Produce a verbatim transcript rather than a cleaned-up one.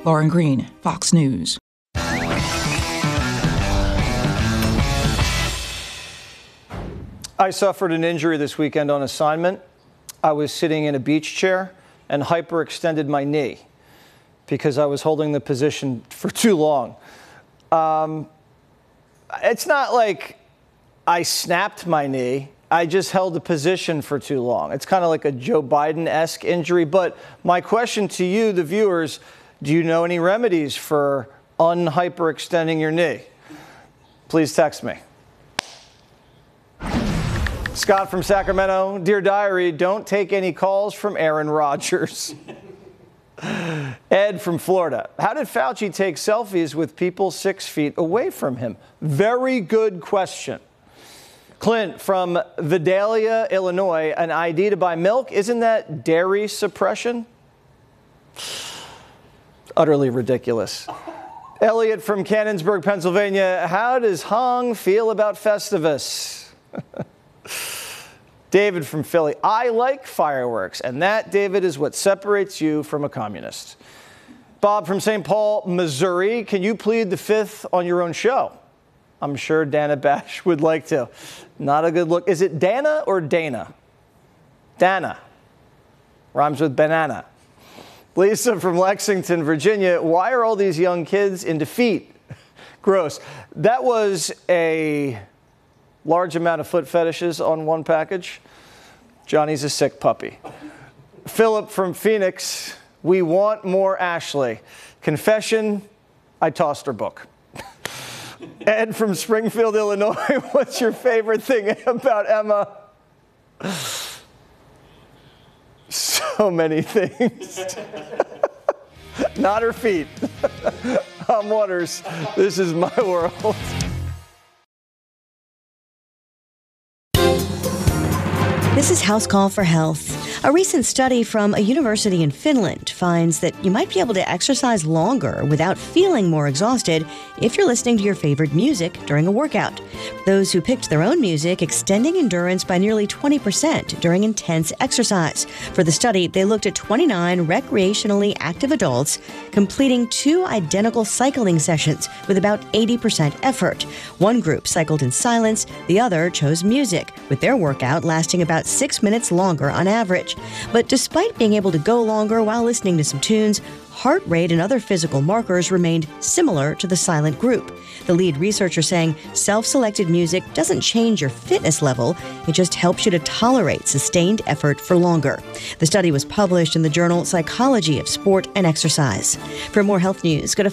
Lauren Green, Fox News. I suffered an injury this weekend on assignment. I was sitting in a beach chair and hyperextended my knee because I was holding the position for too long. Um, it's not like I snapped my knee. I just held the position for too long. It's kind of like a Joe Biden-esque injury. But my question to you, the viewers, do you know any remedies for unhyperextending your knee? Please text me. Scott from Sacramento, Dear Diary, don't take any calls from Aaron Rodgers. Ed from Florida, how did Fauci take selfies with people six feet away from him? Very good question. Clint from Vidalia, Illinois, an I D to buy milk. Isn't that dairy suppression? Utterly ridiculous. Elliot from Cannonsburg, Pennsylvania, how does Hong feel about Festivus? David from Philly, I like fireworks, and that, David, is what separates you from a communist. Bob from Saint Paul, Missouri, can you plead the fifth on your own show? I'm sure Dana Bash would like to. Not a good look. Is it Dana or Dana? Dana. Rhymes with banana. Lisa from Lexington, Virginia, why are all these young kids into feet? Gross. That was a large amount of foot fetishes on one package. Johnny's a sick puppy. Philip from Phoenix, we want more Ashley. Confession, I tossed her book. Ed from Springfield, Illinois, what's your favorite thing about Emma? So many things. Not her feet. I'm Waters. This is my world. This is House Call for Health. A recent study from a university in Finland finds that you might be able to exercise longer without feeling more exhausted if you're listening to your favorite music during a workout. Those who picked their own music extending endurance by nearly twenty percent during intense exercise. For the study, they looked at twenty-nine recreationally active adults completing two identical cycling sessions with about eighty percent effort. One group cycled in silence, the other chose music, with their workout lasting about six minutes longer on average. But despite being able to go longer while listening to some tunes, heart rate and other physical markers remained similar to the silent group. The lead researcher saying self-selected music doesn't change your fitness level, it just helps you to tolerate sustained effort for longer. The study was published in the journal Psychology of Sport and Exercise. For more health news, go to